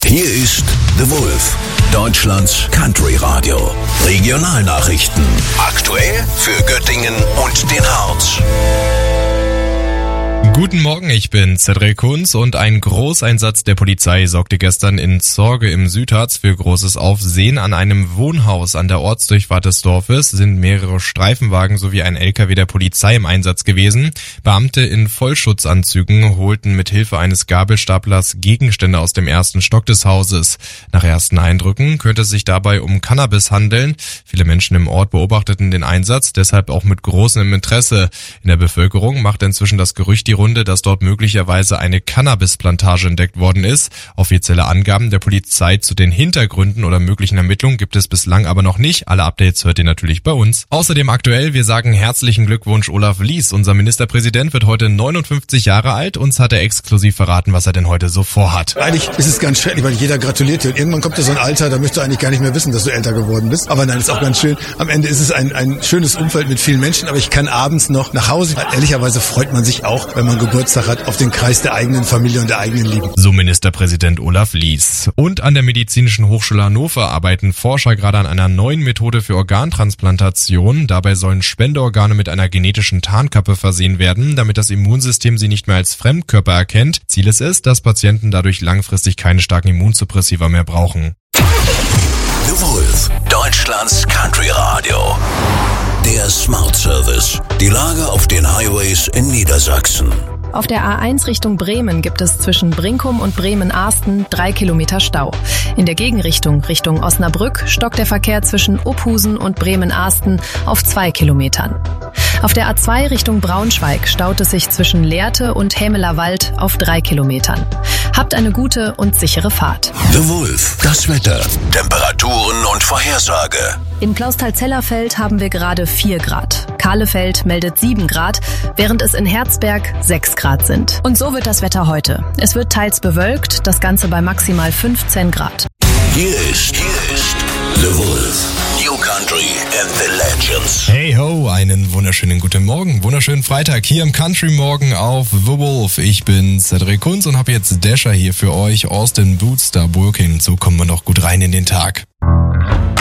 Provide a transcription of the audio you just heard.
Hier ist The Wolf, Deutschlands Country Radio. Regionalnachrichten. Aktuell für Göttingen und den Harz. Guten Morgen, ich bin Cedric Kunz und ein Großeinsatz der Polizei sorgte gestern in Zorge im Südharz für großes Aufsehen. An einem Wohnhaus an der Ortsdurchfahrt des Dorfes sind mehrere Streifenwagen sowie ein LKW der Polizei im Einsatz gewesen. Beamte in Vollschutzanzügen holten mit Hilfe eines Gabelstaplers Gegenstände aus dem ersten Stock des Hauses. Nach ersten Eindrücken könnte es sich dabei um Cannabis handeln. Viele Menschen im Ort beobachteten den Einsatz, deshalb auch mit großem Interesse. In der Bevölkerung macht inzwischen das Gerücht die Runde, dass dort möglicherweise eine Cannabisplantage entdeckt worden ist. Offizielle Angaben der Polizei zu den Hintergründen oder möglichen Ermittlungen gibt es bislang aber noch nicht. Alle Updates hört ihr natürlich bei uns. Außerdem aktuell, wir sagen herzlichen Glückwunsch Olaf Lies. Unser Ministerpräsident wird heute 59 Jahre alt. Uns hat er exklusiv verraten, was er denn heute so vorhat. Eigentlich ist es ganz schrecklich, weil jeder gratuliert dir. Und irgendwann kommt ja so ein Alter, da möchtest du eigentlich gar nicht mehr wissen, dass du älter geworden bist. Aber nein, ist auch ganz schön. Am Ende ist es ein schönes Umfeld mit vielen Menschen, aber ich kann abends noch nach Hause. Ehrlicherweise freut man sich auch, wenn man Geburtstag hat, auf den Kreis der eigenen Familie und der eigenen Lieben. So Ministerpräsident Olaf Lies. Und an der Medizinischen Hochschule Hannover arbeiten Forscher gerade an einer neuen Methode für Organtransplantation. Dabei sollen Spenderorgane mit einer genetischen Tarnkappe versehen werden, damit das Immunsystem sie nicht mehr als Fremdkörper erkennt. Ziel ist es, dass Patienten dadurch langfristig keine starken Immunsuppressiva mehr brauchen. The Wolf, Deutschlands Country Radio. Der Smart Service. Die Lage auf den Highways in Niedersachsen. Auf der A1 Richtung Bremen gibt es zwischen Brinkum und Bremen-Arsten 3 Kilometer Stau. In der Gegenrichtung, Richtung Osnabrück, stockt der Verkehr zwischen Uphusen und Bremen-Arsten auf 2 Kilometern. Auf der A2 Richtung Braunschweig staut es sich zwischen Lehrte und Hämelerwald auf 3 Kilometern. Habt eine gute und sichere Fahrt. The Wolf, das Wetter, Temperaturen und Vorhersage. In Clausthal-Zellerfeld haben wir gerade 4 Grad. Kahlefeld meldet 7 Grad, während es in Herzberg 6 Grad sind. Und so wird das Wetter heute. Es wird teils bewölkt, das Ganze bei maximal 15 Grad. Hier ist The Wolf. New Country and the Legends. Hey ho, einen wunderschönen guten Morgen, wunderschönen Freitag hier im Country Morgen auf The Wolf. Ich bin Cedric Kunz und habe jetzt Dasher hier für euch, Austin Boots, Start Working. So kommen wir noch gut rein in den Tag.